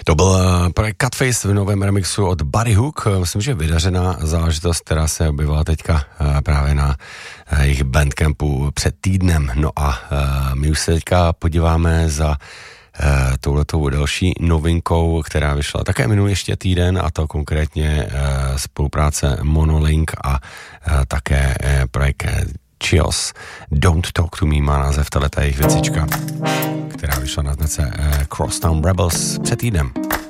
To byl projekt Cutface v novém remixu od Buddy Hook. Myslím, že vydařená záležitost, která se objevila teďka právě na jejich bandcampu před týdnem. No a my už se teďka podíváme za touhletou další novinkou, která vyšla také minulý ještě týden, a to konkrétně spolupráce Monolink a také projekt Chios. Don't Talk to Me má název tato jejich věcička, která vyšla na značce Crosstown Rebels před týdnem.